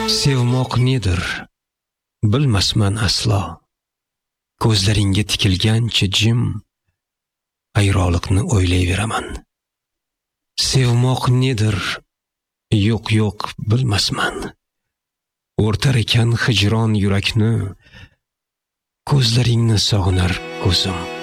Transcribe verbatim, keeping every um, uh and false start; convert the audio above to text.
Sevmoq nedir? Bilmasman aslo. Ko'zlaringga tikilgancha jim, ayroliqni o'ylayveraman. Sevmoq nedir? Yo'q, yo'q, bilmasman. O'rtar ekan hijron yurakni, ko'zlaringni sog'inar ko'zim.